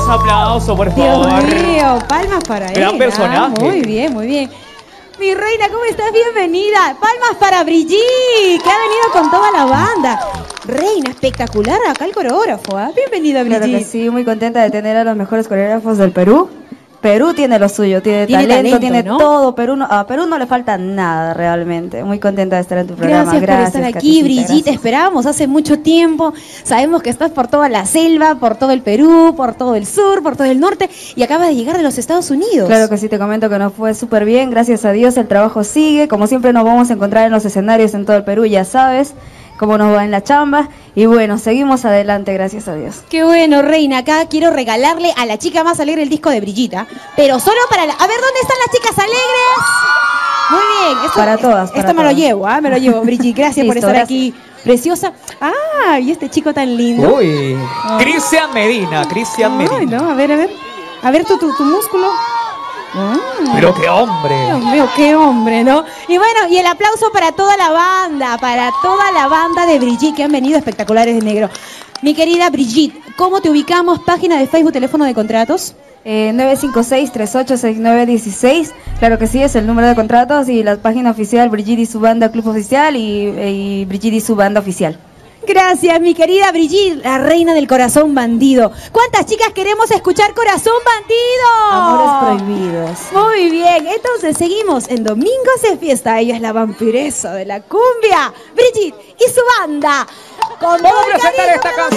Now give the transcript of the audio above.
ese aplauso, por favor. Dios mío, palmas para él. Gran personaje. Muy bien, muy bien. Mi reina, ¿cómo estás? Bienvenida. Palmas para Brigitte, que ha venido con toda la banda. Reina, espectacular acá el coreógrafo, ¿eh? Bienvenida, Brigitte. Claro que sí, muy contenta de tener a los mejores coreógrafos del Perú. Perú tiene lo suyo, tiene talento, tiene ¿no? todo. A Perú no le falta nada realmente. Muy contenta de estar en tu programa. Gracias por estar aquí, Brigitte. Te esperábamos hace mucho tiempo. Sabemos que estás por toda la selva, por todo el Perú, por todo el sur, por todo el norte y acabas de llegar de los Estados Unidos. Claro que sí, te comento que nos fue súper bien. Gracias a Dios el trabajo sigue. Como siempre nos vamos a encontrar en los escenarios en todo el Perú, ya sabes cómo nos va en la chamba. Y bueno, seguimos adelante, gracias a Dios. Qué bueno, reina. Acá quiero regalarle a la chica más alegre el disco de Brigitte, pero solo para la... A ver, ¿dónde están las chicas alegres? Muy bien. Esto, para todas. Esto me lo llevo, me lo llevo, Brigitte. Gracias por estar aquí. Preciosa. Ah, y este chico tan lindo. Uy, Cristian Medina, Cristian Medina. Ay, no, a ver. A ver tu músculo. Pero qué hombre. Dios mío, qué hombre, ¿no? Y bueno, y el aplauso para toda la banda de Brigitte que han venido espectaculares de negro. Mi querida Brigitte, ¿cómo te ubicamos? Página de Facebook, teléfono de contratos. 956-386916. Claro que sí, es el número de contratos y la página oficial Brigitte y su banda Club Oficial y Brigitte y su banda oficial. Gracias, mi querida Brigitte, la reina del corazón bandido. ¿Cuántas chicas queremos escuchar Corazón Bandido? Amores prohibidos. Muy bien, entonces seguimos en Domingos de Fiesta. Ella es la vampiresa de la cumbia, Brigitte y su banda. Con Vamos a presentar esta canción.